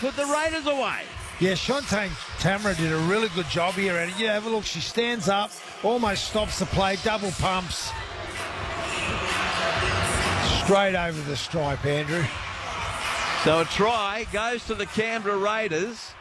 put the Raiders away. Yeah, Shantae Tamara did a really good job here. And yeah, have a look. She stands up, almost stops the play, double pumps. Straight over the stripe, Andrew. So a try goes to the Canberra Raiders.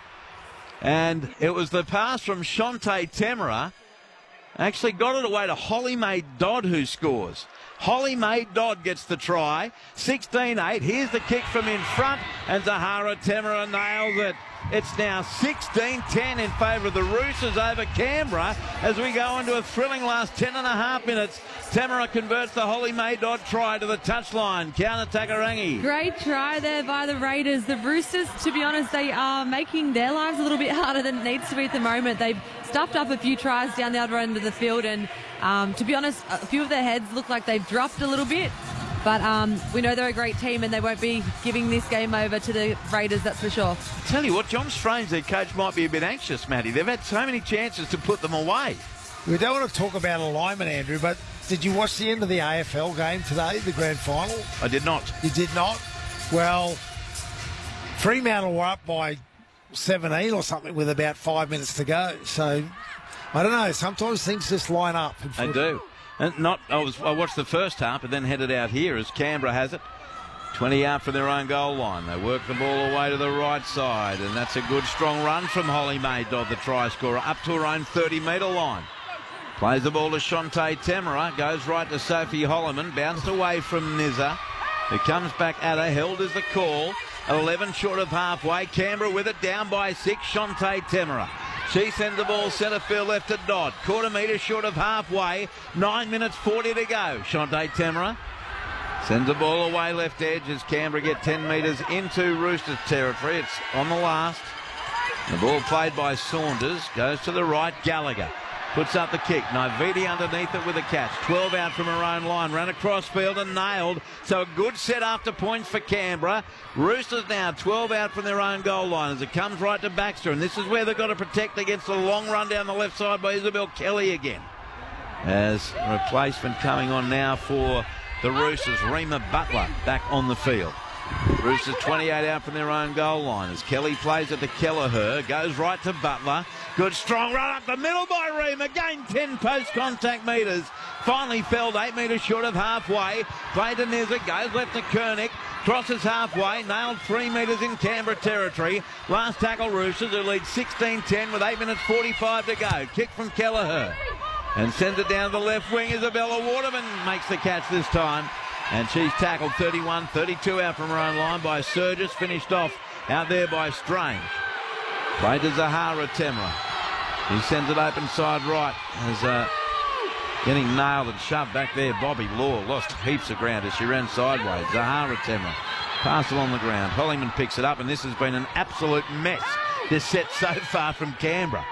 And it was the pass from Shantae Tamara. Actually got it away to Holly Mae Dodd, who scores. Holly Mae Dodd gets the try. 16-8. Here's the kick from in front. And Zahara Tamara nails it. It's now 16-10 in favour of the Roosters over Canberra as we go into a thrilling last 10.5 minutes. Tamara converts the Holly Mae Dodd try to the touchline. Counter Takarangi. Great try there by the Raiders. The Roosters, to be honest, they are making their lives a little bit harder than it needs to be at the moment. They've stuffed up a few tries down the other end of the field, and to be honest, a few of their heads look like they've dropped a little bit. But we know they're a great team and they won't be giving this game over to the Raiders, that's for sure. Tell you what, John Strange, their coach, might be a bit anxious, Matty. They've had so many chances to put them away. We don't want to talk about alignment, Andrew, but did you watch the end of the AFL game today, the grand final? I did not. You did not? Well, Fremantle were up by 17 or something with about 5 minutes to go. So, I don't know, sometimes things just line up. They do. And I watched the first half, but then headed out here as Canberra has it. 20 out from their own goal line. They work the ball away to the right side, and that's a good strong run from Holly Mae Dodd, the try scorer, up to her own 30-metre line. Plays the ball to Shantae Tamara, goes right to Sophie Holloman, bounced away from Nizza, who comes back at her, held is the call. 11 short of halfway, Canberra with it, down by 6, Shantae Tamara. She sends the ball centre field left to Dodd. Quarter metre short of halfway. 9 minutes 40 to go. Shantae Tamara sends the ball away left edge as Canberra get 10 metres into Roosters territory. It's on the last. The ball played by Saunders. Goes to the right. Gallagher puts up the kick. Naiviti underneath it with a catch. 12 out from her own line. Ran across field and nailed. So a good set after points for Canberra. Roosters now 12 out from their own goal line as it comes right to Baxter. And this is where they've got to protect against the long run down the left side by Isabel Kelly again. As replacement coming on now for the Roosters. Rima Butler back on the field. Roosters 28 out from their own goal line as Kelly plays it to Kelleher. Goes right to Butler. Good strong run up the middle by Ream. Again 10 post-contact metres. Finally felled 8 metres short of halfway. Played to Nizza. Goes left to Kernick. Crosses halfway. Nailed 3 metres in Canberra territory. Last tackle Roosters who lead 16-10 with 8 minutes 45 to go. Kick from Kelleher. And sends it down the left wing. Isabella Waterman makes the catch this time. And she's tackled 31-32 out from her own line by Surgis. Finished off out there by Strange. Played to Zahara Tamara. He sends it open side right. As getting nailed and shoved back there. Bobby Law lost heaps of ground as she ran sideways. Zahara Tamara. Pass along the ground. Hollyman picks it up, and this has been an absolute mess, this set so far from Canberra.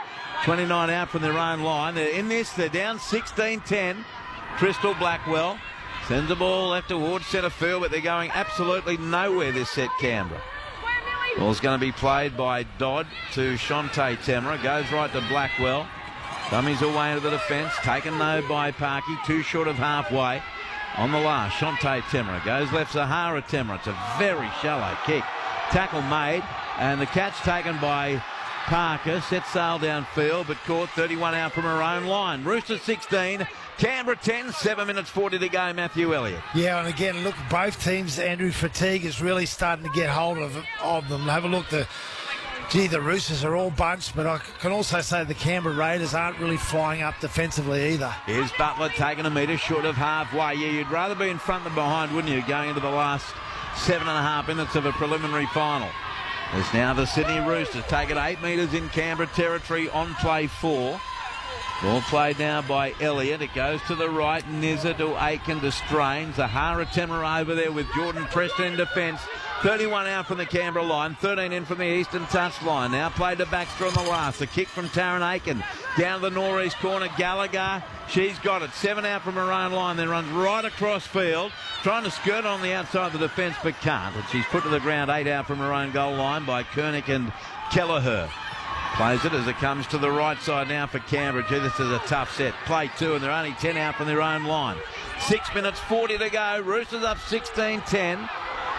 29 out from their own line. They're in this. They're down 16-10. Crystal Blackwell sends the ball left towards centre field, but they're going absolutely nowhere this set, Canberra. Ball's going to be played by Dodd to Shantae Tamara. Goes right to Blackwell. Dummies away into the defence. Taken though by Parky. Too short of halfway. On the last, Shantae Tamara. Goes left Zahara Tamara. It's a very shallow kick. Tackle made. And the catch taken by Parker. Set sail downfield, but caught 31 out from her own line. Roosters 16. Canberra 10, 7 minutes 40 to go, Matthew Elliott. Yeah, and again, look, both teams, Andrew, fatigue is really starting to get hold of them. Have a look, the Roosters are all bunched, but I can also say the Canberra Raiders aren't really flying up defensively either. Here's Butler taking a metre short of halfway. Yeah, you'd rather be in front than behind, wouldn't you, going into the last 7.5 minutes of a preliminary final. As now the Sydney Roosters take it 8 metres in Canberra territory on play 4. Ball played now by Elliott. It goes to the right. Nizza to Aiken to Strange. Zahara Tamara over there with Jordan Preston in defence. 31 out from the Canberra line. 13 in from the eastern touch line. Now played to Baxter on the last. A kick from Taryn Aiken. Down the northeast corner. Gallagher. She's got it. 7 out from her own line. Then runs right across field. Trying to skirt on the outside of the defence but can't. And she's put to the ground 8 out from her own goal line by Kernick and Kelleher. Plays it as it comes to the right side now for Canberra. Gee, this is a tough set. Play 2 and they're only 10 out from their own line. 6 minutes 40 to go. Roosters up 16-10.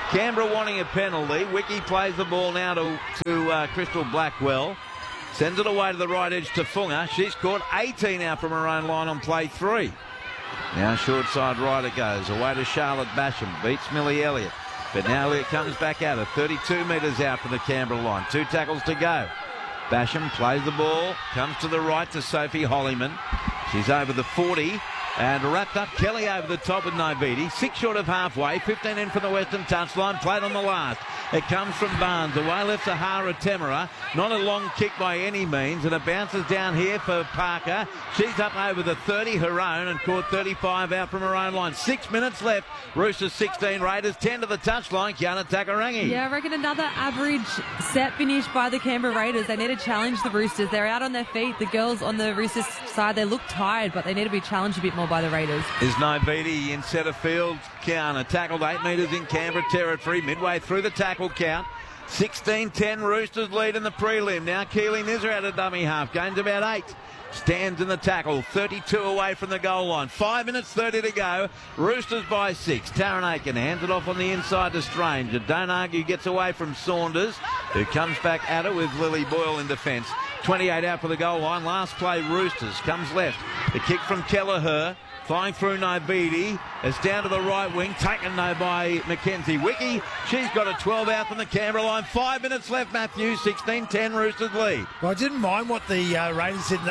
Canberra wanting a penalty. Wiki plays the ball now to Crystal Blackwell. Sends it away to the right edge to Funga. She's caught 18 out from her own line on play 3. Now short side right it goes. Away to Charlotte Basham. Beats Millie Elliott. But now Elliott comes back at her. 32 metres out from the Canberra line. 2 tackles to go. Basham plays the ball. Comes to the right to Sophie Hollyman. She's over the 40. And wrapped up Kelly over the top with Naividi. 6 short of halfway. 15 in from the western touchline. Played on the last. It comes from Barnes. Away left Sahara Temera. Not a long kick by any means. And it bounces down here for Parker. She's up over the 30, her own, and caught 35 out from her own line. 6 minutes left. Roosters 16, Raiders 10 to the touchline. Kiana Takarangi. Yeah, I reckon another average set finish by the Canberra Raiders. They need to challenge the Roosters. They're out on their feet. The girls on the Roosters side, they look tired, but they need to be challenged a bit more by the Raiders. Is Naividi in centre field. Kiana tackled 8 metres in Canberra territory. Midway through the tackle count. 16-10 Roosters lead in the prelim. Now Keely Nizzer out of dummy half. Gains about 8. Stands in the tackle. 32 away from the goal line. 5 minutes 30 to go. Roosters by 6. Taryn Aiken hands it off on the inside to Strange. Don't argue gets away from Saunders, who comes back at it with Lily Boyle in defence. 28 out for the goal line. Last play Roosters. Comes left. The kick from Kelleher. Flying through Naividi. It's down to the right wing. Taken though by Mackenzie Wiki. She's got a 12 out from the Canberra line. 5 minutes left, Matthew. 16-10 Roosters lead. Well, I didn't mind what the Raiders did.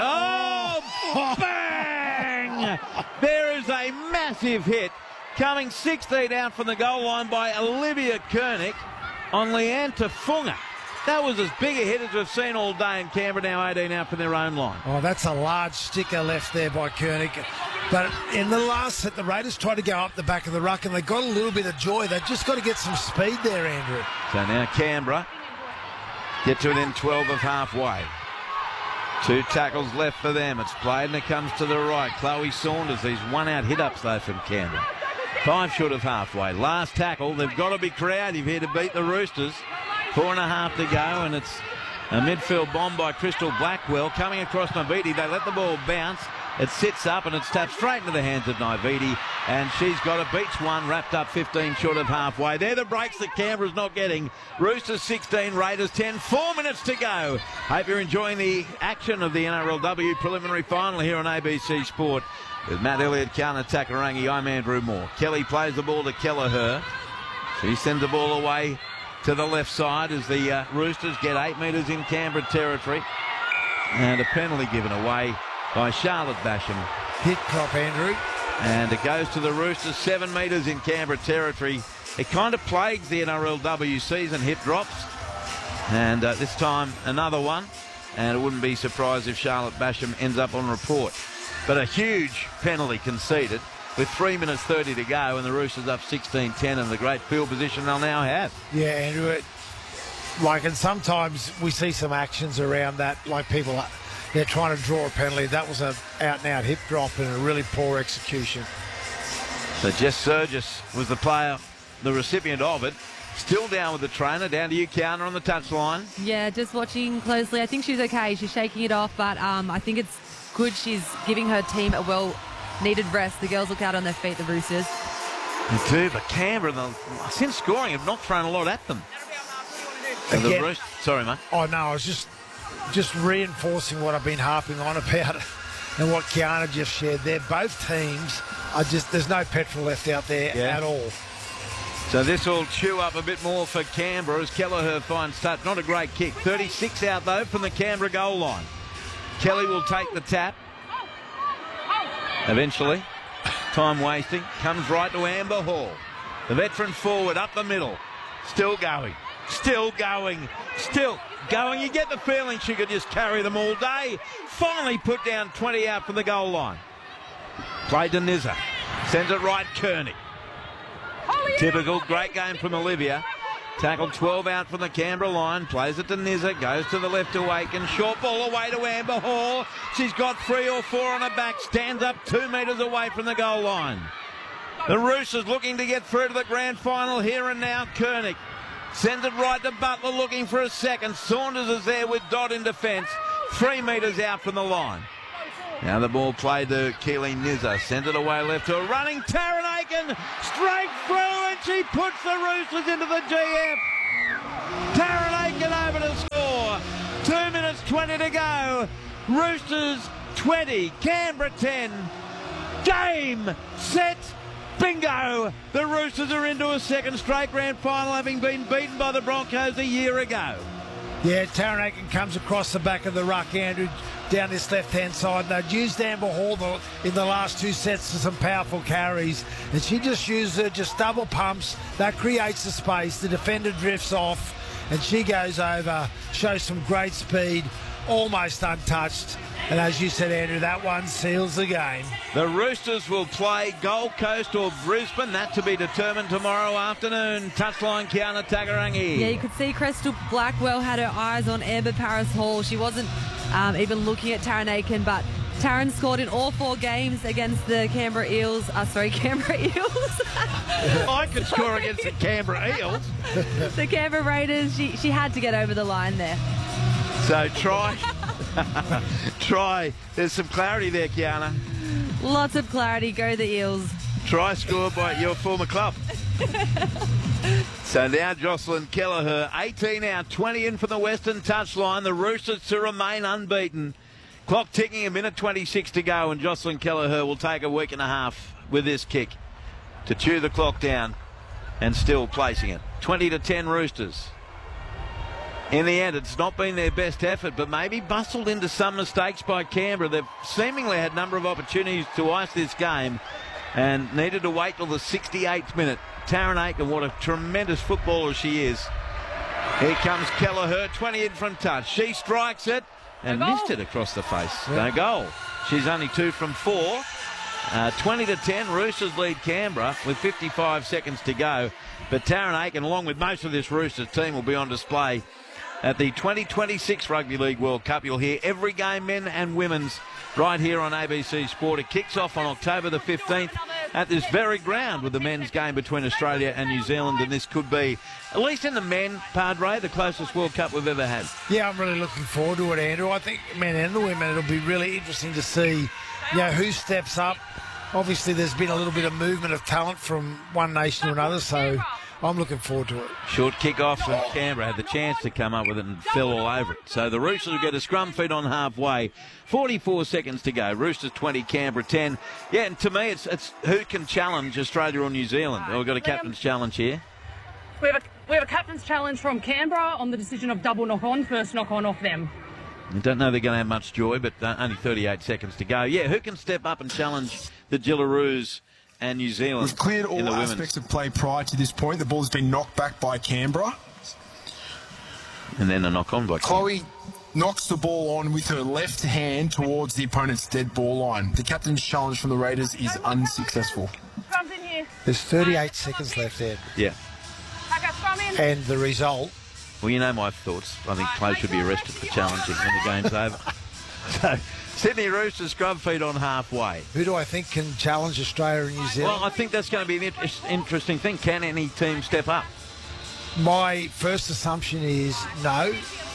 Oh, bang! There is a massive hit coming 16 out from the goal line by Olivia Koenig on Leanne Tafunga. That was as big a hit as we've seen all day in Canberra, now 18 out from their own line. Oh, that's a large sticker left there by Koenig. But in the last set, the Raiders tried to go up the back of the ruck and they got a little bit of joy. They've just got to get some speed there, Andrew. So now Canberra get to within 12 of halfway. 2 tackles left for them. It's played and it comes to the right. Chloe Saunders, these 1-out hit-ups though from Canberra. 5 short of halfway. Last tackle. They've got to be creative here to beat the Roosters. 4.5 to go, and it's a midfield bomb by Crystal Blackwell coming across Naividi. They let the ball bounce. It sits up and it's tapped straight into the hands of Naividi, and she's got a beach one wrapped up 15 short of halfway. They're the breaks that Canberra's not getting. Roosters 16, Raiders 10. 4 minutes to go. Hope you're enjoying the action of the NRLW preliminary final here on ABC Sport. With Matt Elliott, Kiana Takarangi, I'm Andrew Moore. Kelly plays the ball to Kelleher. She sends the ball away to the left side as the Roosters get 8 metres in Canberra territory. And a penalty given away by Charlotte Basham. Hit crop, Andrew. And it goes to the Roosters, 7 metres in Canberra territory. It kind of plagues the NRLW season, hit drops. And this time another one. And it wouldn't be surprised if Charlotte Basham ends up on report. But a huge penalty conceded with 3 minutes 30 to go, and the Roosters up 16-10 and the great field position they'll now have. Yeah, Andrew, and sometimes we see some actions around that, like people, they're trying to draw a penalty. That was an out-and-out hip drop and a really poor execution. So Jess Surgis was the player, the recipient of it. Still down with the trainer, down to you, Kiana, on the touchline. Yeah, just watching closely. I think she's okay. She's shaking it off, but I think it's good she's giving her team a well-needed rest. The girls look out on their feet, the Roosters. They do, but Canberra, since scoring, have not thrown a lot at them. Again, sorry, mate. Oh, no, I was just reinforcing what I've been harping on about and what Kiana just shared there. Both teams are there's no petrol left out there at all. So this will chew up a bit more for Canberra as Kelleher finds touch. Not a great kick. 36 out, though, from the Canberra goal line. Kelly will take the tap. Eventually. Time wasting. Comes right to Amber Hall. The veteran forward up the middle. Still going. Still going. Still going. You get the feeling she could just carry them all day. Finally put down 20 out from the goal line. Played to Nizza. Sends it right, Koenig. Typical, great game from Olivia. Tackled 12 out from the Canberra line. Plays it to Nizza. Goes to the left to Aiken. Short ball away to Amber Hall. She's got 3 or 4 on her back. Stands up 2 metres away from the goal line. The Roosters looking to get through to the grand final here and now. Koenig sends it right to Butler looking for a second. Saunders is there with Dodd in defence. 3 metres out from the line. Now the ball played to Keely Nizza. Sent it away left to a running Taryn Aiken. Straight through, and she puts the Roosters into the GF. Taryn Aiken over to score. 2 minutes 20 to go. Roosters 20, Canberra 10. Game, set, bingo. The Roosters are into a second straight grand final, having been beaten by the Broncos a year ago. Yeah, Taryn Aiken comes across the back of the ruck, Andrew, down this left-hand side. And they'd used Amber Hall in the last 2 sets for some powerful carries. And she just used her, just double pumps. That creates the space. The defender drifts off. And she goes over, shows some great speed, almost untouched. And as you said, Andrew, that one seals the game. The Roosters will play Gold Coast or Brisbane. That to be determined tomorrow afternoon. Touchline, Kiana Takarangi. Yeah, you could see Crystal Blackwell had her eyes on Amber Paris Hall. She wasn't even looking at Taryn Aiken, but Taryn scored in all 4 games against the Canberra Eels. Canberra Eels. I could score against the Canberra Eels. The Canberra Raiders. She had to get over the line there. So try. There's some clarity there, Kiana. Lots of clarity. Go the Eels. Try scored by your former club. So now Jocelyn Kelleher, 18 out, 20 in from the Western touchline. The Roosters to remain unbeaten. Clock ticking, 1:26 to go, and Jocelyn Kelleher will take a week and a half with this kick to chew the clock down and still placing it. 20-10 Roosters. In the end, it's not been their best effort, but maybe bustled into some mistakes by Canberra. They've seemingly had a number of opportunities to ice this game and needed to wait till the 68th minute. Taryn Aiken, what a tremendous footballer she is. Here comes Kelleher, 20 in from touch. She strikes it and missed it across the face. No goal. She's only 2 from 4. 20-10, Roosters lead Canberra with 55 seconds to go. But Taryn Aiken, along with most of this Roosters team, will be on display at the 2026 Rugby League World Cup. You'll hear every game, men and women's, right here on ABC Sport. It kicks off on October the 15th at this very ground with the men's game between Australia and New Zealand, and this could be, at least in the men, Padre, the closest World Cup we've ever had. Yeah, I'm really looking forward to it, Andrew. I think men and the women, it'll be really interesting to see, who steps up. Obviously, there's been a little bit of movement of talent from one nation to another, so I'm looking forward to it. Short kick-off, and Canberra had the chance to come up with it and fell all over it. So the Roosters will get a scrum feed on halfway. 44 seconds to go. Roosters 20, Canberra 10. Yeah, and to me, it's who can challenge Australia or New Zealand. We've got a captain's challenge here. We have a captain's challenge from Canberra on the decision of double knock-on, first knock-on off them. I don't know they're going to have much joy, but only 38 seconds to go. Yeah, who can step up and challenge the Gillaroos and New Zealand? We've cleared all aspects of play prior to this point. The ball's been knocked back by Canberra. And then a knock-on by Chloe knocks the ball on with her left hand towards the opponent's dead ball line. The captain's challenge from the Raiders is unsuccessful. Scrum's in here. There's 38 seconds left, Ed. Yeah. Okay, scrum in. And the result. Well, you know my thoughts. I think Chloe should be arrested for challenging when the game's over. So, Sydney Roosters scrum feed on halfway. Who do I think can challenge Australia and New Zealand? Well, I think that's going to be an interesting thing. Can any team step up? My first assumption is no.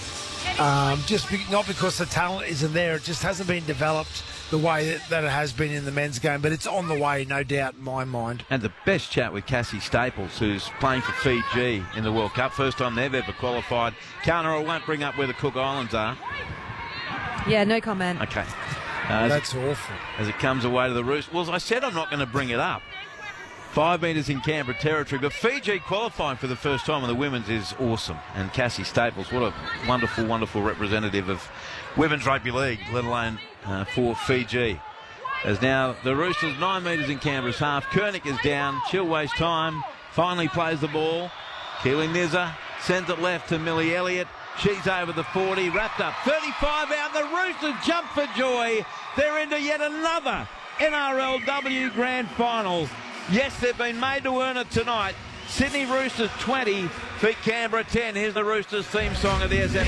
Not because the talent isn't there. It just hasn't been developed the way that it has been in the men's game. But it's on the way, no doubt in my mind. And the best chat with Cassie Staples, who's playing for Fiji in the World Cup. First time they've ever qualified. Kana, I won't bring up where the Cook Islands are. Yeah, no comment. Okay. That's awful. As it comes away to the Roosters. Well, as I said, I'm not going to bring it up. 5 metres in Canberra territory. But Fiji qualifying for the first time in the women's is awesome. And Cassie Staples, what a wonderful, wonderful representative of women's rugby league, let alone for Fiji. As now the Roosters 9 metres in Canberra's half. Kernick is down. She'll waste time. Finally plays the ball. Keely Nizza sends it left to Millie Elliott. She's over the 40, wrapped up. 35 out. The Roosters jump for joy. They're into yet another NRLW Grand Final. Yes, they've been made to earn it tonight. Sydney Roosters 20 beat Canberra 10. Here's the Roosters theme song of the SM.